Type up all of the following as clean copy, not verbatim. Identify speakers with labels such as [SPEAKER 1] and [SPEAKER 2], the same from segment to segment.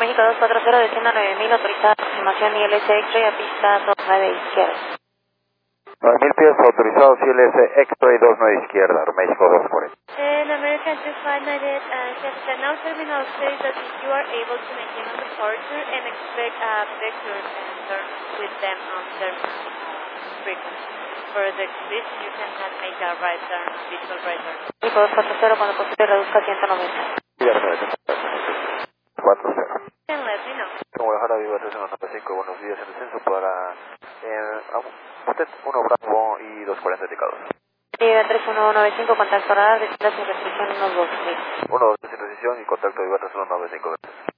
[SPEAKER 1] México 240, descienda 9000, autorizada aproximación ILS X-ray a pista 29 izquierda.
[SPEAKER 2] 9000 pies autorizados ILS X-ray 29 izquierda, México 240.
[SPEAKER 1] American 2598, Captain, now terminal says that if you are able to maintain on departure and expect a vector and turn with them on terminal frequency. For the expedition, you cannot make a right turn, visual right turn. México 240, cuando posible reduzca a 190.
[SPEAKER 2] 40.
[SPEAKER 1] Can let me know.
[SPEAKER 2] Guadalajara, Viva 395, buenos días en descenso para usted 1 Bravo y 240 indicados.
[SPEAKER 1] Viva 3195, contacto radar, descienda sin restricción 120.
[SPEAKER 2] 1 sin restricción y contacto Viva 3195.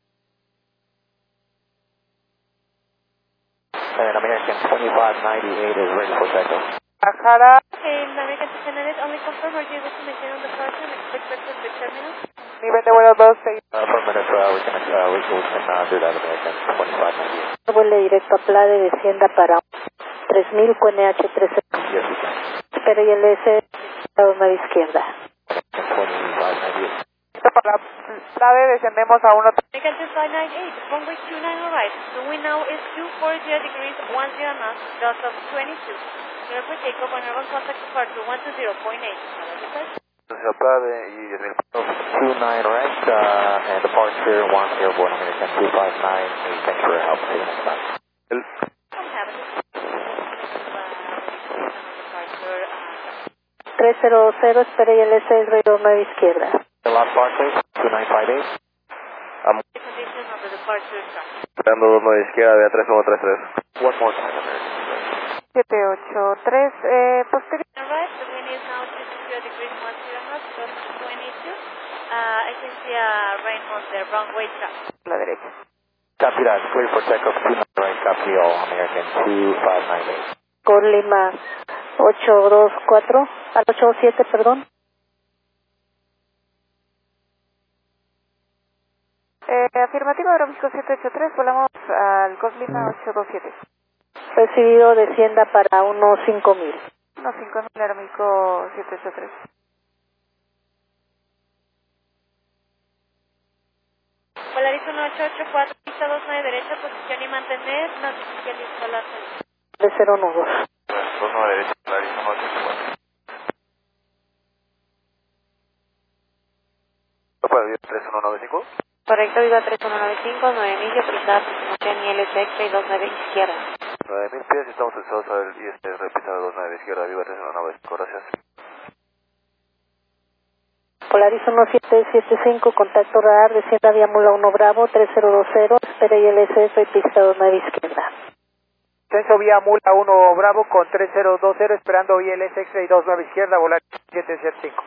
[SPEAKER 2] And American 2598 is ready for takeoff.
[SPEAKER 3] Guadalajara.
[SPEAKER 1] American 2598, only confirm are you able to maintain on departure and expect vector to terminal?
[SPEAKER 3] Nivel de vuelo 26.
[SPEAKER 2] Affirmative, we can do that, American 2598.
[SPEAKER 4] Vuele directo a Plade, descienda para 3000 con NH13.
[SPEAKER 2] Yes, we can.
[SPEAKER 4] Espera ILS a una izquierda.
[SPEAKER 2] 2598.
[SPEAKER 3] Para Plade descendemos a 1.
[SPEAKER 1] American 2598, runway 29 right. The wind now is 240 degrees, 10 knots, loss of 22. Clear for takeoff on urban contact departure 120.8.
[SPEAKER 2] Plade y 10.000. 29 right, and departure 1 airborne American 2598. Thanks for your help. See you next time.
[SPEAKER 4] 300, espera ILS X-ray 29 izquierda.
[SPEAKER 2] The last Barclays, 2958.
[SPEAKER 1] Condition of the departure track.
[SPEAKER 2] Esperando 29 izquierda, vía 3133. One more time, American.
[SPEAKER 3] 783, posterior.
[SPEAKER 1] Right, the wind is now 220 degrees, 10 knots, loss of 22. I can see a rain on the runway track.
[SPEAKER 3] La derecha.
[SPEAKER 2] Copy that. Clear for takeoff 29 right. Copy all. American 2598.
[SPEAKER 4] Con Lima 824, al 87, perdón.
[SPEAKER 3] Afirmativo, Aeroméxico 783, volamos al Coslima 827.
[SPEAKER 4] Recibido, descienda para 15000.
[SPEAKER 3] 15000, Aeroméxico 783.
[SPEAKER 1] Polaris 1884, pista 29 derecha, posición y mantener, notifique listo a la salida.
[SPEAKER 4] De 0 nudos.
[SPEAKER 2] 29 derecha, Polaris 1884. ¿Para el 3195?
[SPEAKER 1] Correcto, Viva 3195, 9000, autorizada aproximación ILS X-ray 29 izquierda.
[SPEAKER 2] 9000 pies, estamos alzados al IST, repisado 29 izquierda, Viva 3195, gracias.
[SPEAKER 4] Polaris 1775, contacto radar, descienda vía Mula 1 Bravo, 3020, espera ILS pista 29 izquierda.
[SPEAKER 3] Descenso vía Mula 1 Bravo con 3020, esperando ILS X-ray 29 izquierda, volar 775.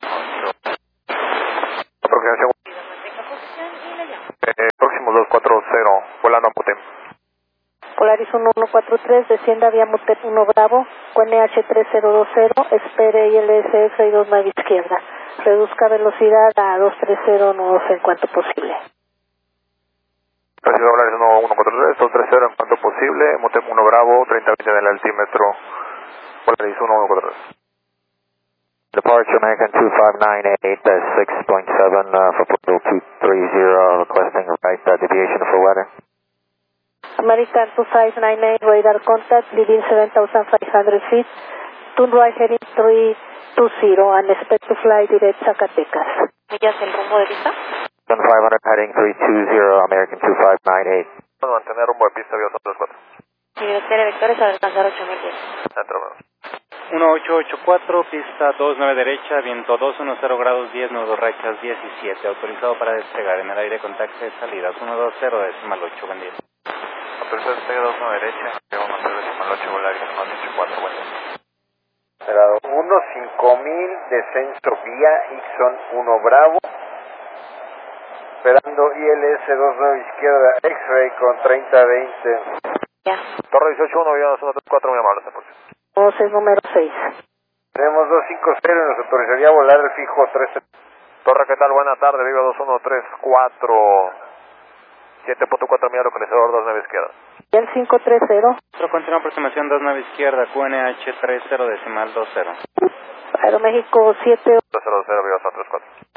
[SPEAKER 2] Aproximación.
[SPEAKER 1] Mantenga posición y le llamo.
[SPEAKER 2] Próximo 240, volando a Mutem.
[SPEAKER 4] Polaris 1143, descienda vía Mutem 1 Bravo, con NH3020, espere ILS X-ray 29 izquierda. Reduzca velocidad a 230 nudos en cuanto posible.
[SPEAKER 2] Gracias, Polaris 1143, 230 en cuanto posible, Mutem 1 Bravo, 3020 en el altímetro, Polaris 1143. Departure American 2598, 6.7 for Portal 230, requesting right deviation for weather.
[SPEAKER 4] American 2598, radar contact, leading 7,500 feet, turn right heading 320, and expect to fly direct Zacatecas.
[SPEAKER 1] ¿Millas el rumbo de pista?
[SPEAKER 2] 500 heading 320, American 2598. Mantener rumbo de pista, vía 234.
[SPEAKER 1] Y dirección de vectores al alcanzar 8000 pies.
[SPEAKER 2] Centro.
[SPEAKER 5] 1884, pista 29 derecha, viento 210 grados 10, nudos rachas 17, autorizado para despegar en el aire con taxi de salida 120 decimal 8, buen día.
[SPEAKER 2] Autorizado despegue 29 derecha, 110 decimal 8, Volaris 184, buen día. Cerrado 15000, descenso vía Ixon 1 Bravo, esperando ILS 29 izquierda, X-ray con 3020.
[SPEAKER 1] Ya.
[SPEAKER 2] Torre 181, vía 134, muy amable, por favor.
[SPEAKER 4] Es número 6.
[SPEAKER 2] Tenemos 250 y nos autorizaría volar el fijo 13. Torre, ¿qué tal? Buena tarde, Viva 2134. 7.4 millas, localizador 29 izquierda.
[SPEAKER 4] Y el 530.
[SPEAKER 5] Continúa aproximación 29 izquierda, QNH 30 decimal 20.
[SPEAKER 4] Aeroméxico 7.
[SPEAKER 2] 200, Viva 134.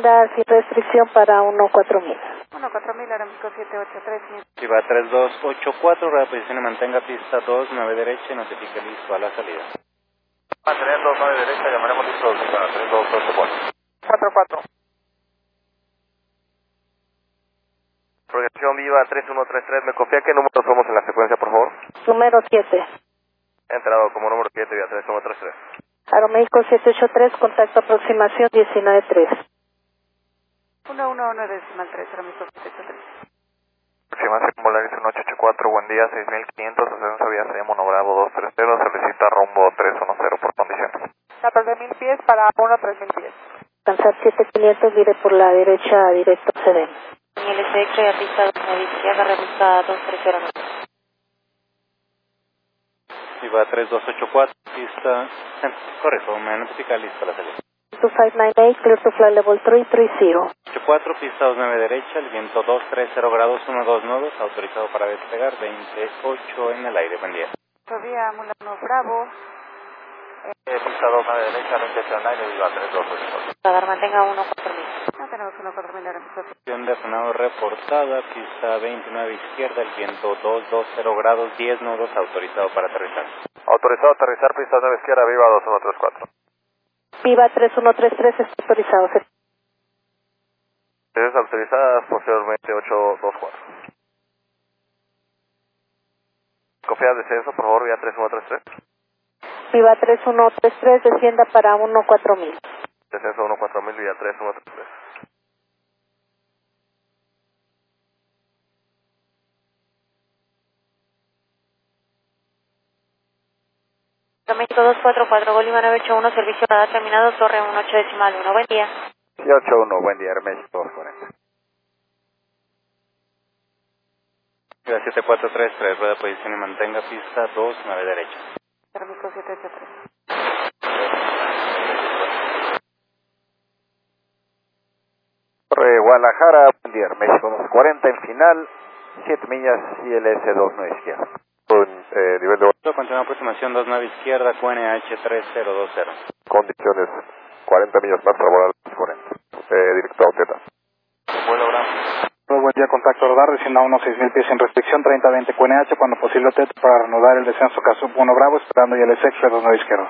[SPEAKER 4] Sin restricción para 14000.
[SPEAKER 6] 14000, Aeroméxico 783.
[SPEAKER 5] Viva 3284, reposición y mantenga pista 29 derecha y notifique listo a la salida.
[SPEAKER 2] Mantener 29 derecha, llamaremos listo para 3284.
[SPEAKER 3] 44.
[SPEAKER 2] Progresión Viva 3133, ¿me confía qué número somos en la secuencia, por favor?
[SPEAKER 4] Número 7.
[SPEAKER 2] Entrado como número 7, Viva 3133.
[SPEAKER 4] Aeroméxico 783, contacto aproximación 193.
[SPEAKER 6] 111.3, Aeroméxico 783.
[SPEAKER 2] Aproximación Volaris 1884, buen día, 6500, ascenso vía Mono Bravo 230, solicita rumbo 310 por condiciones.
[SPEAKER 3] 14.000 pies para 13000 pies.
[SPEAKER 4] Alcanzar 7500, vire por la derecha directo CD.
[SPEAKER 1] En el SX y a pista 29 izquierda, rebusca 2309.
[SPEAKER 5] Viva 3284, pista... correcto, me notifica listo a la salida.
[SPEAKER 4] 2598, clear to fly level 330.
[SPEAKER 5] 84, pista 29 derecha, el viento 230 grados, 12 nodos, autorizado para despegar, 28 en el aire, buen día.
[SPEAKER 6] Vía Mula 1 Bravo.
[SPEAKER 2] Pista 29 derecha, 28 en aire, Viva 3284.
[SPEAKER 1] Radar mantenga 14000.
[SPEAKER 6] No tenemos 14000, Aeroméxico.
[SPEAKER 5] Situación de frenado reportada, pista 29 izquierda, el viento 220 grados, 10 nodos, autorizado para aterrizar.
[SPEAKER 2] Autorizado a aterrizar, pista 9 izquierda, Viva 2134.
[SPEAKER 4] Viva 3133, está autorizado.
[SPEAKER 2] Es autorizada, posteriormente 824. Confía descenso, por favor, vía 3133.
[SPEAKER 4] Viva 3133, descienda para 14000.
[SPEAKER 2] Descenso 14000, vía 3133.
[SPEAKER 1] México 244, Bolívar 981, servicio radar terminado, torre 18.1, buen día.
[SPEAKER 2] 81, buen día, México 240.
[SPEAKER 5] Viva 7433, rueda posición y mantenga pista 29 derecha.
[SPEAKER 6] Aeroméxico 783.
[SPEAKER 2] Guadalajara, buen día, México 240, en final, 7 millas, ILS 29 izquierda. Con nivel de
[SPEAKER 5] Continúa aproximación 29 izquierda, QNH 3020.
[SPEAKER 2] condiciones 40 millas más para volar 40. Directo a Oteta.
[SPEAKER 5] Vuelo Bravo.
[SPEAKER 7] Buen día, contacto radar, descienda a unos 6000 pies sin restricción, 3020 QNH, cuando posible Oteta para reanudar el descenso Casub 1 Bravo, esperando ILS X-Ray 29 izquierda.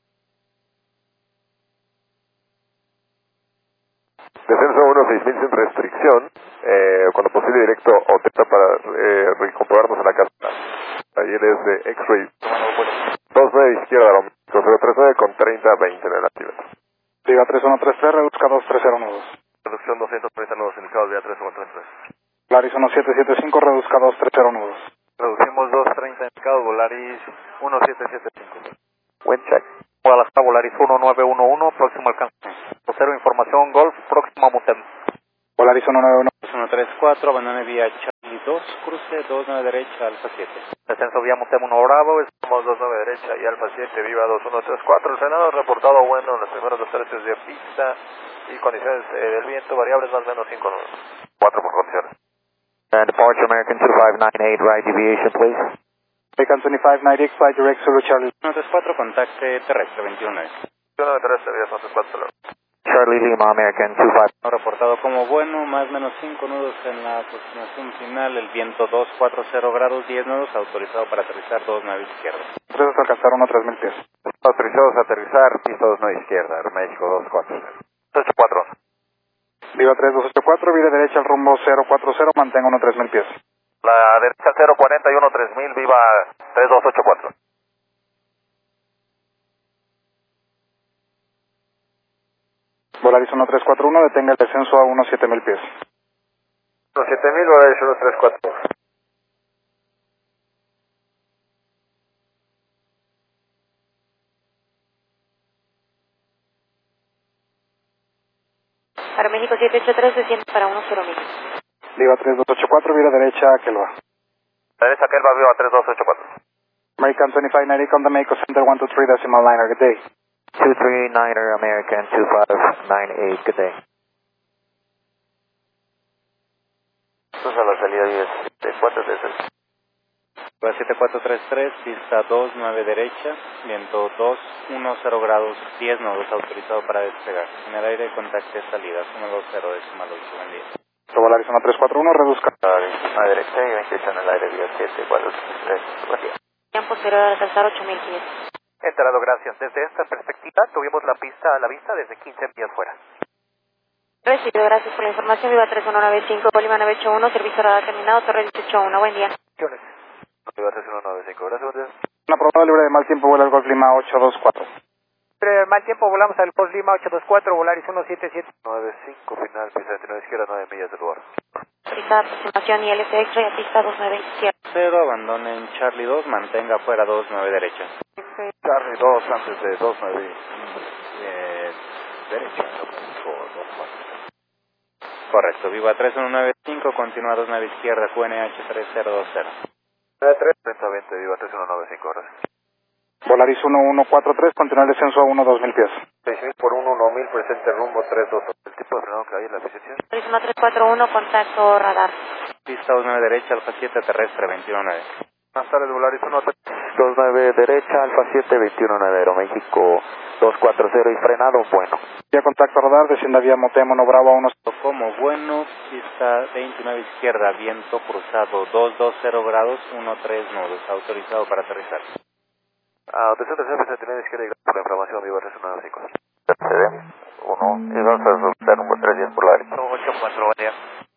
[SPEAKER 2] Descenso 16000 sin restricción, cuando posible directo a Oteta para recomprobarnos en la casa. Ayer es de X-Ray 29 izquierda, 039 con 3020 en el altímetro.
[SPEAKER 7] Viva 3133, reduzca 2309.
[SPEAKER 2] Reducción 230 nudos indicados vía 3133.
[SPEAKER 7] Volaris 1775, reduzca 2309.
[SPEAKER 2] Reducimos 230 indicados, Volaris 1775. Wind check. Guadalajara, Volaris 1911, próximo alcance. Cero información, Golf, próximo a Mutem.
[SPEAKER 7] Volaris 191.
[SPEAKER 5] 134, abandone vía Charlie 2, cruce 29 derecha, Alfa 7.
[SPEAKER 2] Descenso vía Mutem 1 Bravo, estamos 29 derecha y Alfa 7, Viva 2134. El frenado reportado bueno en los primeros 2 tercios de pista y condiciones del viento variables más o menos 5 nudos. 4 por condiciones. And departure American 2598, right deviation please.
[SPEAKER 7] American 2598, fly direct Zulu Charlie.
[SPEAKER 5] 134, contacte terrestre 21.
[SPEAKER 2] 21 terrestre, vía 134. Charlie Lima, American 25.
[SPEAKER 5] Reportado como bueno, más o menos 5 nudos en la aproximación final, el viento 240 grados, 10 nudos, autorizado para aterrizar 29 izquierda.
[SPEAKER 7] 3 hasta alcanzar 3000 pies.
[SPEAKER 2] Autorizados a aterrizar, pista 29 izquierda, México 24. 84.
[SPEAKER 7] Viva 3284, vire derecha al rumbo 040, mantenga 3000 pies.
[SPEAKER 2] La derecha 041 3000, Viva 3284.
[SPEAKER 7] Volaris 1341, detenga el descenso a unos 7000 pies.
[SPEAKER 2] 7000, Volaris 1341.
[SPEAKER 1] Para México 783, desciende para 10000.
[SPEAKER 7] Viva 3284, vire derecha a Kelva.
[SPEAKER 2] La derecha Kelva, Viva 3284.
[SPEAKER 7] American 2590, on the Mako Center 123 decimal liner, good day.
[SPEAKER 2] 239er American 2598, good day. Entonces a la salida 10, 4 de
[SPEAKER 5] Viva 7433, pista 29 derecha, viento 210 grados 10 nudos, autorizado para despegar. En el aire contacte salidas 120 decimal 8, buen día.
[SPEAKER 7] Volaris 1341, reduzca.
[SPEAKER 2] A derecha y 28 en el aire, vía 7, igual 3, buen día.
[SPEAKER 6] Tiempo posterior a alcanzar 8000 pies.
[SPEAKER 3] Enterado, gracias. Desde esta perspectiva tuvimos la pista a la vista desde 15 pies fuera.
[SPEAKER 6] Recibido, gracias por la información. Viva 3195, Bolívar 981, servicio radar terminado, Torre 181, buen día.
[SPEAKER 2] Viva 3195, gracias, buen día.
[SPEAKER 7] Una probada libre de mal tiempo, vuela el Golf Lima 824.
[SPEAKER 3] Mal tiempo, volamos al Golf Lima 824, Volaris 177.
[SPEAKER 2] 95, final, pista 29 izquierda, 9 millas del lugar.
[SPEAKER 6] Autorizada aproximación ILS X-ray a pista 29 izquierda.
[SPEAKER 5] 0, abandonen Charlie 2, mantenga fuera 29 derecha.
[SPEAKER 2] Charlie 2, antes de 29, derecha,
[SPEAKER 5] Correcto, Viva 3195, continúa 29 izquierda, QNH 3020.
[SPEAKER 2] 3020, Viva 3195, gracias.
[SPEAKER 7] Volaris 1143, continúa el descenso a 1-2000 pies.
[SPEAKER 2] 6000 por 1000, presente rumbo 32. El tipo de frenado que hay en la posición.
[SPEAKER 6] Turismo 341, contacto radar.
[SPEAKER 5] Pista 29 derecha, Alfa 7, terrestre 219.
[SPEAKER 2] Buenas tardes, Volaris 129 derecha, Alfa 7, 219, Aeroméxico 240 y frenado, bueno.
[SPEAKER 7] Vía contacto radar, descienda vía Mono Bravo a 1.
[SPEAKER 5] Como bueno, pista 29 izquierda, viento cruzado 220 grados, 13 nudos, autorizado para aterrizar.
[SPEAKER 2] Atención, tercera, 69 izquierda y gracias por la información, Viva 3195. CD 1, y vamos a resultar rumbo 310 por la derecha.
[SPEAKER 3] 84, buen día.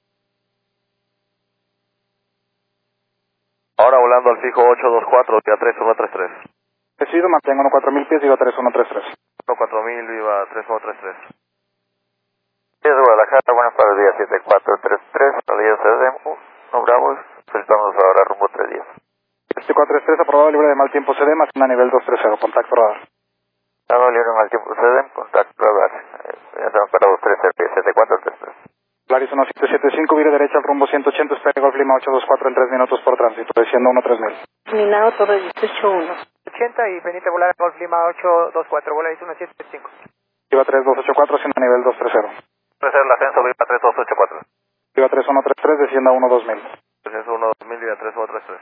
[SPEAKER 2] Ahora volando al fijo 824, vía 3133.
[SPEAKER 7] Decido, mantengo 14000 pies, Viva 3133.
[SPEAKER 2] 14000, Viva 3133. Es Guadalajara, buenas tardes, día 7433, salida CD 1 Bravo, solicitamos ahora rumbo 310.
[SPEAKER 7] 7433, aprobado libre de mal tiempo CD, más a nivel 230, contacto radar.
[SPEAKER 2] Estamos libre mal tiempo CD, contacto radar. Ya estamos para 230, 7433.
[SPEAKER 7] Volaris 1775, vire derecha al rumbo 180, espere Golf Lima 824 en 3 minutos por tránsito, desciendo 13000.
[SPEAKER 4] Terminado, Torre 181.
[SPEAKER 3] 80 y pendiente volar al Golf Lima 824, Volaris 1775.
[SPEAKER 7] Viva 3284, haciendo nivel 230.
[SPEAKER 2] Ofrecer el ascenso, Viva 3284.
[SPEAKER 7] Viva 3133, descienda 12000.
[SPEAKER 2] Ascenso 12000, Viva 3133.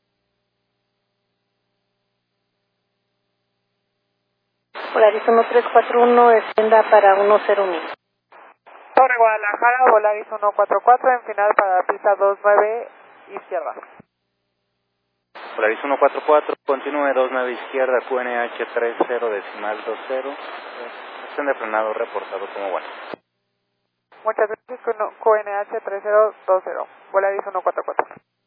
[SPEAKER 4] Volaris 1341, descienda para 10000.
[SPEAKER 3] Torre Guadalajara, Volaris 144, en final para la pista 29 izquierda.
[SPEAKER 5] Volaris 144, continúe 29 izquierda, QNH 30 decimal 20. Estén de frenado reportado como bueno.
[SPEAKER 3] Muchas gracias, QNH 3020, Volaris 144.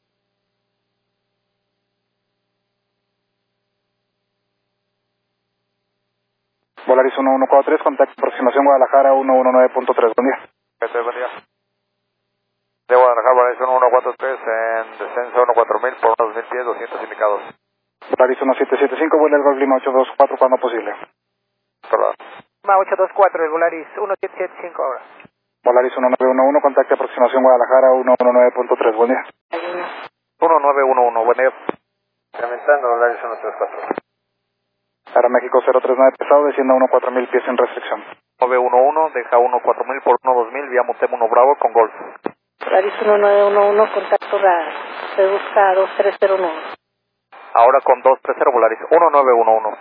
[SPEAKER 7] Volaris 1143, contacto aproximación Guadalajara 119.3, buen día.
[SPEAKER 2] Buen día. De Guadalajara, Volaris 1143, en descenso 14000 por unos 2000 pies, 200 indicados.
[SPEAKER 7] Volaris 1775, vuela el Golf Lima 824 cuando posible.
[SPEAKER 2] Perdón.
[SPEAKER 3] Lima 824, el Volaris 1775 ahora.
[SPEAKER 7] Volaris 1911, contacto aproximación Guadalajara 119.3, buen día.
[SPEAKER 2] 1911, buen día. Incrementando, Volaris 134.
[SPEAKER 7] Aeroméxico 039 pesado, descienda 14000 pies sin restricción.
[SPEAKER 2] 911, deja 14000 por 12000, vía Montemo 1 Bravo con Golf.
[SPEAKER 4] Volaris 1911, contacto radar. Se busca 2309.
[SPEAKER 2] Ahora con 230, Volaris 1911.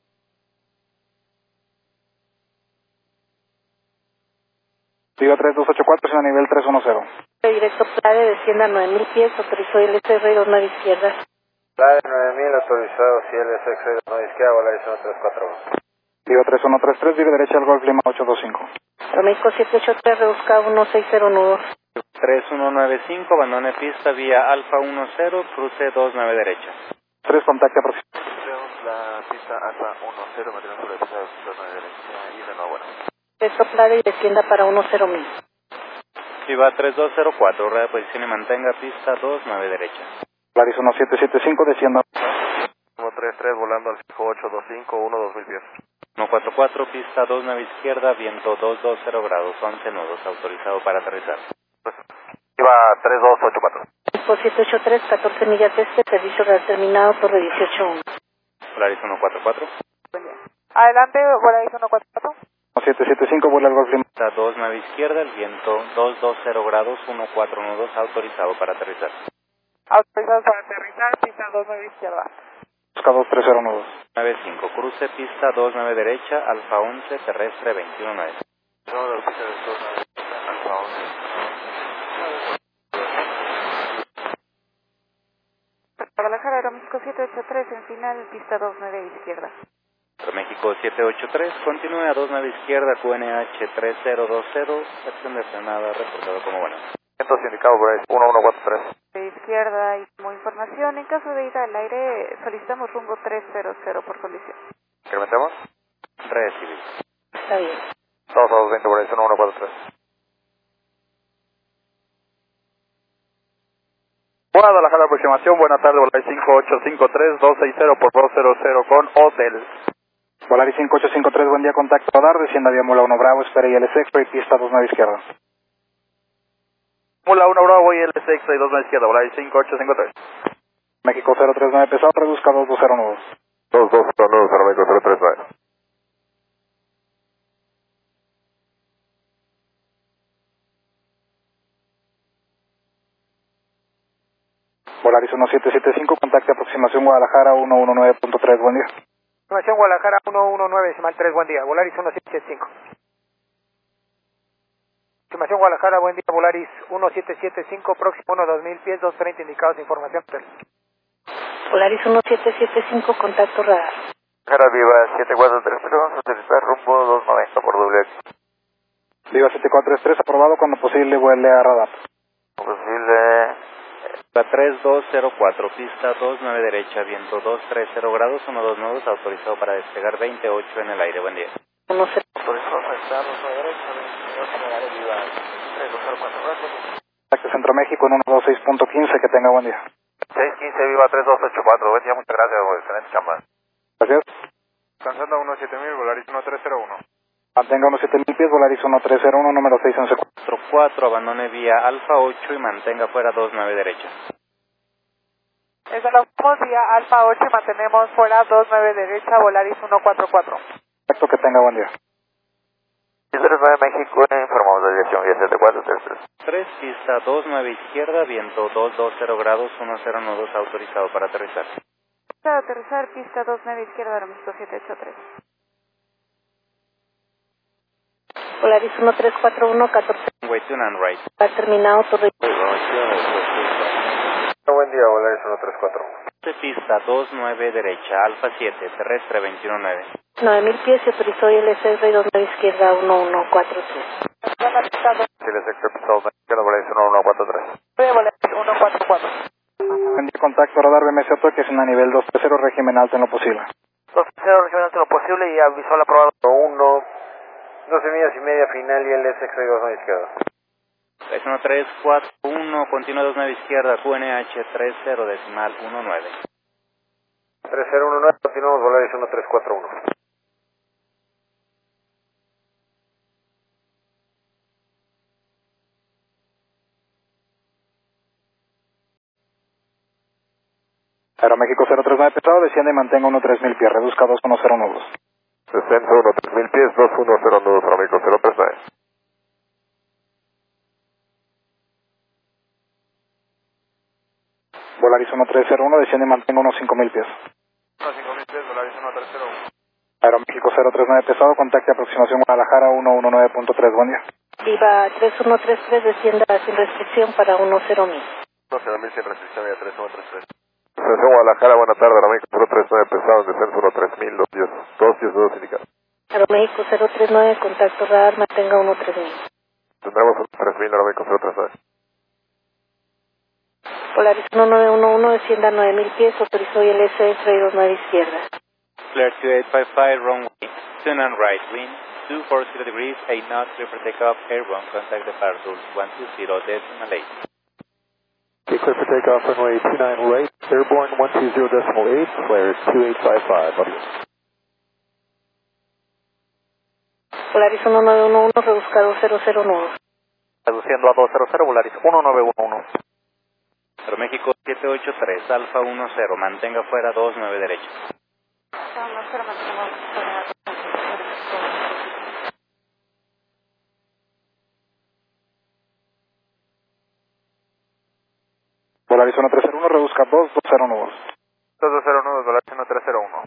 [SPEAKER 7] Viva 3284, a nivel 310.
[SPEAKER 4] Directo Plade, descienda 9000 pies, autorizó ILS 29 izquierda.
[SPEAKER 2] Plade 9000, autorizado, ILS X-ray 29 izquierda, Volaris 134.
[SPEAKER 7] Viva 3133, vive derecha al Golf Lima 825.
[SPEAKER 4] Aeroméxico 783, reduzca 160 nudos.
[SPEAKER 5] 3195, abandone pista vía Alfa 10, cruce 29 derecha.
[SPEAKER 7] 3, contacto aproximación.
[SPEAKER 2] La pista Alfa 10, mantenemos sobre la pista 29 derecha y de nuevo, bueno.
[SPEAKER 4] Directo Plade y descienda para 10000.
[SPEAKER 5] Viva 3204, reposición y mantenga pista 29 derecha.
[SPEAKER 7] Volaris 1775, descienda.
[SPEAKER 2] 133, volando al fijo 825, 2000 pies.
[SPEAKER 5] 144, pista 29 izquierda, viento 220 grados, 11 nudos, autorizado para aterrizar.
[SPEAKER 2] Iba 3284.
[SPEAKER 4] Por 783, 14 millas este, servicio terminado, Torre 181.
[SPEAKER 5] Volaris 144.
[SPEAKER 3] Adelante, Volaris 144.
[SPEAKER 7] 775, vuela al Golf Lima.
[SPEAKER 5] Pista 29 izquierda, el viento 220 grados, 14 nudos, autorizado para aterrizar.
[SPEAKER 3] Autorizados para aterrizar, pista 29 izquierda.
[SPEAKER 7] Busca 23012.
[SPEAKER 5] 95, cruce pista 29 derecha, Alfa 11, terrestre 219.
[SPEAKER 6] Guadalajara, Aeroméxico 783, en final, pista 29 izquierda.
[SPEAKER 5] México 783, continúe a 29 izquierda, QNH 3020, acción de frenada, reportado como bueno.
[SPEAKER 2] Vientos indicados por ahí, 1143.
[SPEAKER 6] De izquierda y como información, en caso de ida al aire, solicitamos rumbo 300 por colisión.
[SPEAKER 2] ¿Incrementamos?
[SPEAKER 5] Recibido.
[SPEAKER 4] Está bien.
[SPEAKER 2] Estamos a 220 por ahí, 1143. Guadalajara, aproximación, buena tarde, Volaris 5853, 260 por 200 con Hotel.
[SPEAKER 7] Volaris 5853, buen día, contacto radar, descienda vía Mula 1 Bravo, espera y LS Extra y pista 29 izquierda.
[SPEAKER 2] Mula 1 Bravo y LS Extra y 29 izquierda, Volaris 5853.
[SPEAKER 7] México 039 pesado, reduzca 2209.
[SPEAKER 2] 2209, para México 039.
[SPEAKER 7] Volaris 1775, contacte aproximación Guadalajara 119.3, buen día.
[SPEAKER 3] Aproximación Guadalajara 119.3, buen día. Volaris 1775. Aproximación Guadalajara, buen día. Volaris 1775, próximo 1-2000 pies, 230 indicados, información.
[SPEAKER 4] Volaris 1775, contacto radar.
[SPEAKER 2] Guadalajara Viva 7433, vamos a utilizar rumbo 290 por doble.
[SPEAKER 7] Viva 7433, aprobado, cuando posible vuele a radar.
[SPEAKER 2] Posible.
[SPEAKER 5] La 3204, pista 29 derecha, viento 230 grados, 129, autorizado para despegar 28 en el aire, buen día.
[SPEAKER 4] 10.
[SPEAKER 2] Autorizado para estar 29 derecha, 22 en el aire, Viva 3204, gracias.
[SPEAKER 7] Contacte Centro México en 126.15, que tenga buen día.
[SPEAKER 2] 615 Viva 3284, buen día, muchas gracias, excelente chamba.
[SPEAKER 7] Gracias.
[SPEAKER 2] Cansando 17000, Volaris 1301.
[SPEAKER 7] Mantenga 17000 pies, Volaris 1301, número 6 en secuencia.
[SPEAKER 5] 4, abandone vía Alfa 8 y mantenga fuera 29 derecha.
[SPEAKER 3] Escalamos vía Alfa 8 y mantenemos fuera 29 derecha, Volaris 144.
[SPEAKER 7] Perfecto, que tenga buen día.
[SPEAKER 2] 109 México, informamos de dirección 17433.
[SPEAKER 5] 3, pista 29 izquierda, viento 220 grados, 1092, autorizado para aterrizar.
[SPEAKER 6] Para aterrizar, pista 29 izquierda, Aeroméxico 783.
[SPEAKER 4] Volaris 1341, 14.
[SPEAKER 5] Wait to and right.
[SPEAKER 4] Ha terminado tu
[SPEAKER 2] Buen día, Volaris 134.
[SPEAKER 5] Pista 29 derecha, Alfa 7, terrestre 219.
[SPEAKER 4] 9000 pies y autorizó ILS y 29 izquierda 1143.
[SPEAKER 2] Si les excepto, Volaris 1143.
[SPEAKER 3] Volaris 144.
[SPEAKER 7] Buen día, contacto radar BMS Otoques en a nivel 230, régimen alto en lo posible.
[SPEAKER 3] 230, régimen alto lo posible y avisó la aprobado 1, 12 millas y media final y LS Extra y 29 izquierda.
[SPEAKER 5] 11341, continúa 29 izquierda, QNH 30 decimal 19.
[SPEAKER 2] 3019, continuamos Volaris 1341.
[SPEAKER 7] Aeroméxico 039 pesado, desciende y mantenga 13000 pies, reduzca 210 nudos.
[SPEAKER 2] Descenso 13000 pies, 210 nudos, Aeroméxico 039.
[SPEAKER 7] Volaris 1301, desciende y mantenga unos 5000 pies.
[SPEAKER 2] 5000 pies, Volaris 1301.
[SPEAKER 7] Aeroméxico 039 pesado, contacte aproximación Guadalajara 119.3, buen día.
[SPEAKER 4] Viva 3133, descienda sin restricción para 10.000.
[SPEAKER 2] 12000 sin restricción, vía 3133. Descenso Guadalajara, buena tarde, Aeroméxico 039 pesado, descenso 13000, 210 indicados.
[SPEAKER 4] Aeroméxico 039, contacto radar, mantenga 13000.
[SPEAKER 2] Tendremos 3000, Aeroméxico 039.
[SPEAKER 4] Volaris 1911, descienda 9000 pies, autorizó ILS Extra y 29 izquierda.
[SPEAKER 5] Clear 2855, runway, turn and right, wind 240 degrees, 8 knots, clear for takeoff, airborne, contact the power source 120 decimal 8.
[SPEAKER 8] Okay, clear for takeoff, runway 29 right, airborne 120.8, flare 2855, love you.
[SPEAKER 4] Volaris 1911, rebuscado 00 nudos.
[SPEAKER 2] Reduciendo a 200, Volaris 1911.
[SPEAKER 5] Aeroméxico 783, Alfa 10, mantenga fuera 29 derecha.
[SPEAKER 7] Polaris 1301, reduzca 2201.
[SPEAKER 2] 2201, Volaris 1301.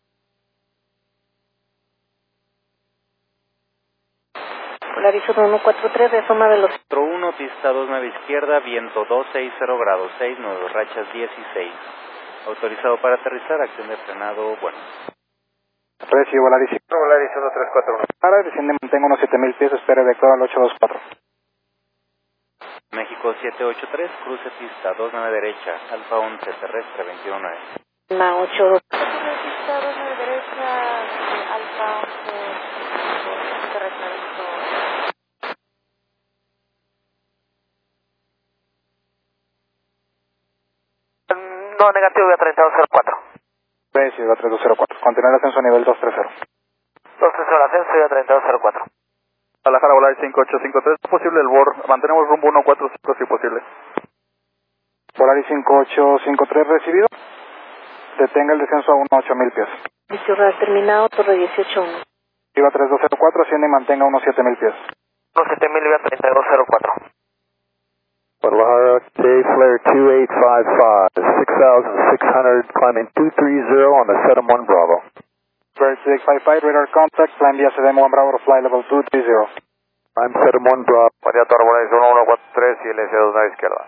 [SPEAKER 4] Polaris 1143, resuma velocidad.
[SPEAKER 5] 1, pista 29 izquierda, viento 260 grados 6, nudos rachas 16. Autorizado para aterrizar, acción de frenado, bueno.
[SPEAKER 7] Recibe Volaris 5.
[SPEAKER 2] Volaris 1341.
[SPEAKER 7] Para, desciende, mantenga unos 7000 pies, espere vector al 824.
[SPEAKER 5] México 783, cruce pista 29 derecha, Alfa 11 terrestre 219.
[SPEAKER 4] La 82.
[SPEAKER 6] Pista 29 derecha, Alfa 11 terrestre 219.
[SPEAKER 3] No, negativo, vía 3204.
[SPEAKER 7] Recibe 3204. Continúa el ascenso a nivel 230.
[SPEAKER 3] 230 ascenso, vía 3204.
[SPEAKER 2] Guadalajara, Volaris 5853. ¿Es posible el BOR? Mantenemos rumbo 145 si posible.
[SPEAKER 7] Volaris 5853 recibido. Detenga el descenso a 8000 pies.
[SPEAKER 4] Servicio radar terminado, torre 181.
[SPEAKER 7] Viva 3204, asciende y mantenga unos 7000 pies.
[SPEAKER 3] 7000, vía 3204.
[SPEAKER 8] Guadalajara, J Flare 2855, 6,600, climbing 230 on the Sedum 1 Bravo.
[SPEAKER 7] Bird 655, radar contact, climb via Sedum 1 Bravo to fly level 230.
[SPEAKER 8] I'm Sedum 1 Bravo.
[SPEAKER 2] Buen día, Torre Volaris 1143 y LS29 izquierda.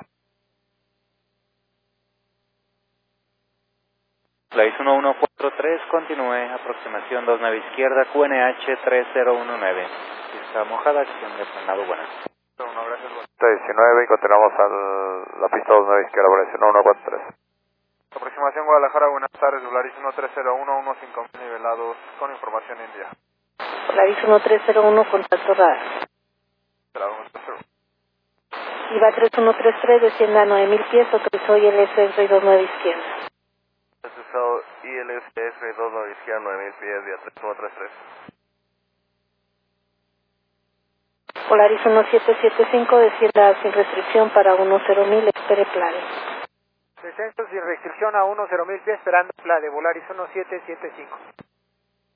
[SPEAKER 5] Volaris 1143, continúe, aproximación 29 izquierda, QNH 3019. Pista mojada, acción de frenado, buena.
[SPEAKER 2] 1, gracias. 19 y continuamos a la pista 29 izquierda, Volaris 1143. Aproximación Guadalajara, buenas tardes, Volaris 1301, 15.000 nivelados con información india.
[SPEAKER 4] Polaris 1301, contacto radar. Iba 3133, descienda a 9000 pies, autorizó ILS 629 izquierda.
[SPEAKER 2] Autorizado ILS 629 izquierda, 9000 pies, vía 3133.
[SPEAKER 4] Polaris 1775, descienda sin restricción para 10.000, espere plane.
[SPEAKER 3] Descenso sin restricción a 10.000 pies, esperando PLADE, Volaris 1775.